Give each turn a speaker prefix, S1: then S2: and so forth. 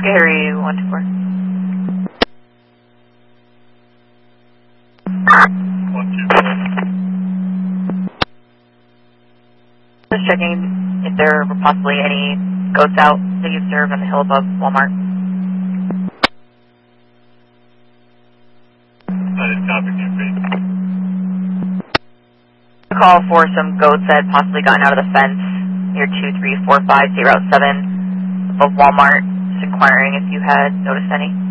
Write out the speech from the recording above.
S1: Scary 124.
S2: 124.
S1: Just checking if there were possibly any goats out that you observed on the hill above Walmart.
S2: That is topic campaign.
S1: Call for some goats that had possibly gotten out of the fence near 234507 above Walmart. Just inquiring if you had noticed any.